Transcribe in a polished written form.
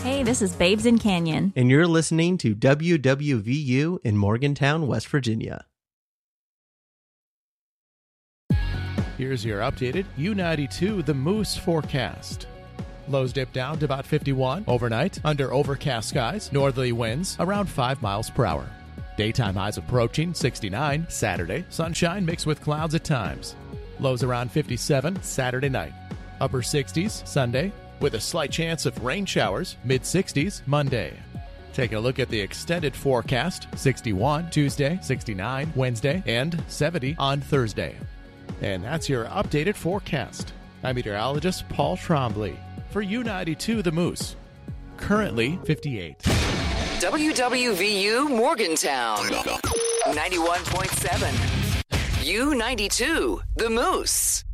Hey, this is Babes in Canyon. And you're listening to WWVU in Morgantown, West Virginia. Here's your updated U92 The Moose forecast. Lows dip down to about 51 overnight under overcast skies, northerly winds around 5 miles per hour. Daytime highs approaching 69 Saturday, sunshine mixed with clouds at times. Lows around 57 Saturday night. Upper 60s Sunday, with a slight chance of rain showers, mid-60s Monday. Taking a look at the extended forecast, 61 Tuesday, 69 Wednesday, and 70 on Thursday. And that's your updated forecast. I'm meteorologist Paul Trombley for U92 The Moose. Currently 58. WWVU Morgantown 91.7. U92 The Moose.